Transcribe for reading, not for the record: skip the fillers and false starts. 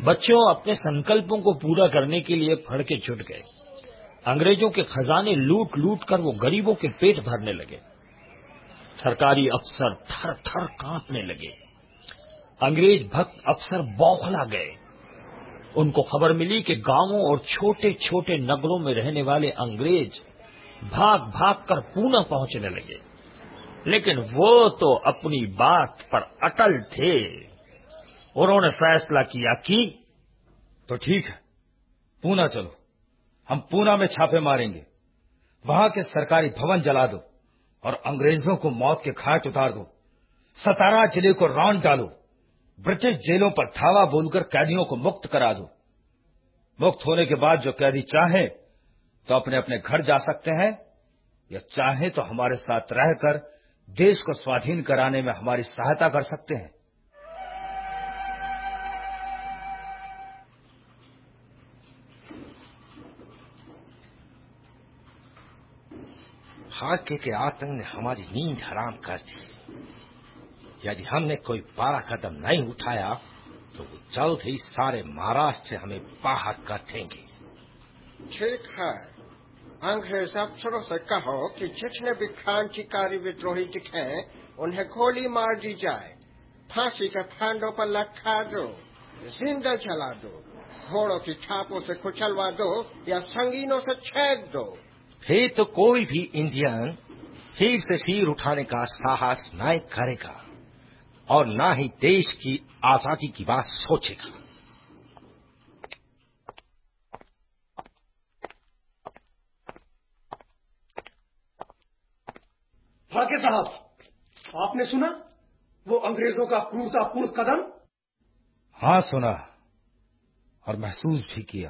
बच्चों अपने संकल्पों को पूरा करने के लिए फड़ के जुट गए। अंग्रेजों के खजाने लूट लूट कर वो गरीबों के पेट भरने लगे। सरकारी अफसर थर थर कांपने लगे। अंग्रेज भक्त अफसर बौखला गए। उनको खबर मिली कि गांवों और छोटे छोटे नगरों में रहने वाले अंग्रेज भाग भाग कर पूना पहुंचने लगे, लेकिन वो तो अपनी बात पर अटल थे। उन्होंने फैसला किया कि तो ठीक है, पूना चलो। हम पूना में छापे मारेंगे। वहां के सरकारी भवन जला दो और अंग्रेजों को मौत के घाट उतार दो। सतारा जिले को रौंद डालो। ब्रिटिश जेलों पर धावा बोलकर कैदियों को मुक्त करा दो। मुक्त होने के बाद जो कैदी चाहे तो अपने अपने घर जा सकते हैं, या चाहे तो हमारे साथ रहकर देश को स्वाधीन कराने में हमारी सहायता कर सकते हैं। फाके के आतंक ने हमारी नींद हराम कर दी। यदि हमने कोई बड़ा कदम नहीं उठाया तो वो जल्द ही सारे महाराष्ट्र से हमें बाहर कर देंगे। ठीक है, अंग्रेज अफसरों से कहो कि जितने भी क्रांतिकारी विद्रोही दिखे उन्हें गोली मार दी जाए, फांसी के फांदों पर लटका दो, जिंदा जला दो, घोड़ों की छापों से कुचलवा दो या संगीनों से छेद दो। फिर तो कोई भी इंडियन फिर से सिर उठाने का साहस नहीं करेगा और न ही देश की आजादी की बात सोचेगा। फाके साहब, आपने सुना वो अंग्रेजों का क्रूरतापूर्ण कदम? हाँ सुना और महसूस भी किया।